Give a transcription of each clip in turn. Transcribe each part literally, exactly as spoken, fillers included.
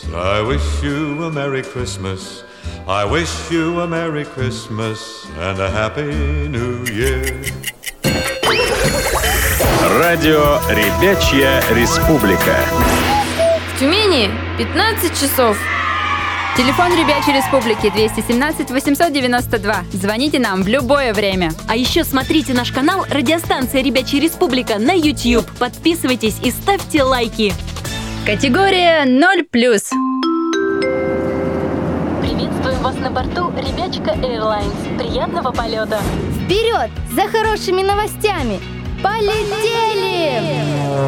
I wish you a Merry Christmas. I wish you a Merry Christmas and a Happy New Year. Радио «Ребячья республика». В Тюмени пятнадцать часов. Телефон Ребячей Республики двести семнадцать восемьсот девяносто два. Звоните нам в любое время. А еще смотрите наш канал «Радиостанция Ребячья Республика» на YouTube. Подписывайтесь и ставьте лайки. Категория ноль плюс. Приветствуем вас на борту Ребячка Airlines. Приятного полета. Вперед за хорошими новостями! Полетели!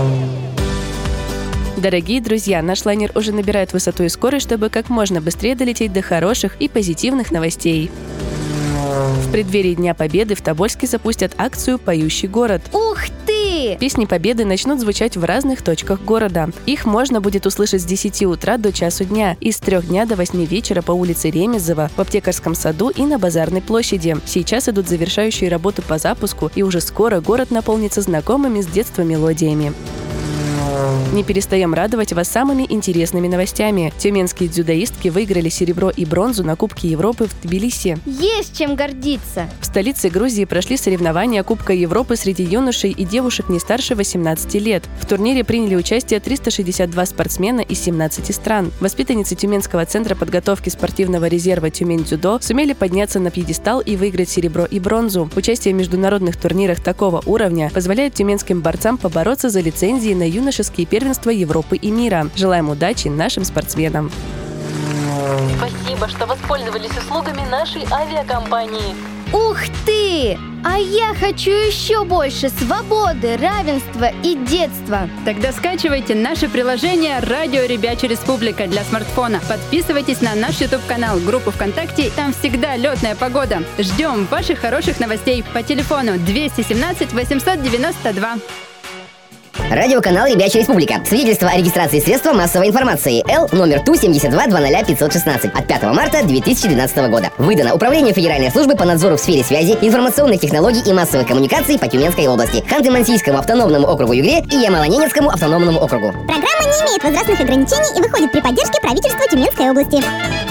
Дорогие друзья, наш лайнер уже набирает высоту и скорость, чтобы как можно быстрее долететь до хороших и позитивных новостей. В преддверии Дня Победы в Тобольске запустят акцию «Поющий город». Ух ты! Песни Победы начнут звучать в разных точках города. Их можно будет услышать с десяти утра до часу дня и с трех дня до восьми вечера по улице Ремезова, в Аптекарском саду и на Базарной площади. Сейчас идут завершающие работы по запуску, и уже скоро город наполнится знакомыми с детства мелодиями. Не перестаем радовать вас самыми интересными новостями. Тюменские дзюдоистки выиграли серебро и бронзу на Кубке Европы в Тбилиси. Есть чем гордиться! В столице Грузии прошли соревнования Кубка Европы среди юношей и девушек не старше восемнадцати лет. В турнире приняли участие триста шестьдесят два спортсмена из семнадцати стран. Воспитанницы Тюменского центра подготовки спортивного резерва «Тюмень-дзюдо» сумели подняться на пьедестал и выиграть серебро и бронзу. Участие в международных турнирах такого уровня позволяет тюменским борцам побороться за лицензии на юношеские первенства Европы и мира. Желаем удачи нашим спортсменам. Спасибо, что воспользовались услугами нашей авиакомпании. Ух ты! А я хочу еще больше свободы, равенства и детства. Тогда скачивайте наше приложение «Радио Ребячья Республика» для смартфона. Подписывайтесь на наш YouTube-канал, группу ВКонтакте. Там всегда летная погода. Ждем ваших хороших новостей по телефону двести семнадцать восемьсот девяносто два. Радиоканал «Ребячья Республика». Свидетельство о регистрации средства массовой информации. Л номер Ту семьдесят два двадцать пятьсот шестнадцать от пятого марта две тысячи двенадцатого года. Выдано Управлением Федеральной службы по надзору в сфере связи, информационных технологий и массовых коммуникаций по Тюменской области, Ханты-Мансийскому автономному округу Югре и Ямало-Ненецкому автономному округу. Программа не имеет возрастных ограничений и выходит при поддержке правительства Тюменской области.